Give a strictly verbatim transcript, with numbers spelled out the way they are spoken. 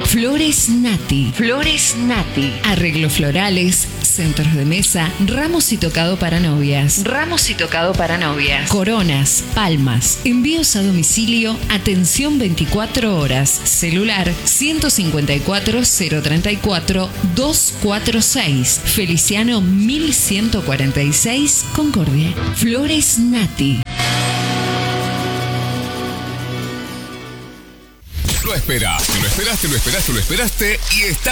Flores Nati. Flores Nati. Arreglos florales, centros de mesa, ramos y tocado para novias. Ramos y tocado para novias. Coronas, palmas, envíos a domicilio, atención veinticuatro horas. Celular ciento cincuenta y cuatro, cero treinta y cuatro, doscientos cuarenta y seis. Feliciano mil ciento cuarenta y seis, Concordia. Flores Nati. Lo esperaste, lo esperaste, lo esperaste, lo esperaste y está